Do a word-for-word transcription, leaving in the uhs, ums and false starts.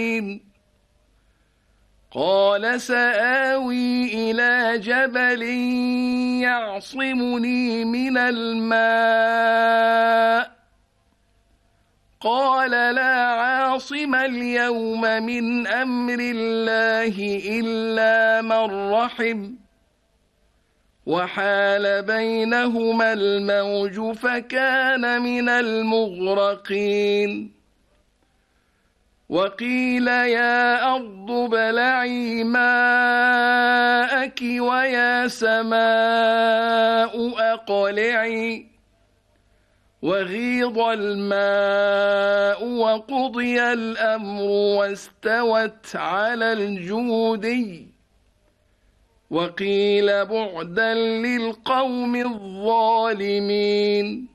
قال سآوي إلى جبل يعصمني من الماء قال لا عاصم اليوم من أمر الله إلا من رحم وحال بينهما الموج فكان من المغرقين وقيل يا أرض ابلعي ماءك ويا سماء أقلعي وغيض الماء وقضي الأمر واستوت على الجودي وقيل بعدا للقوم الظالمين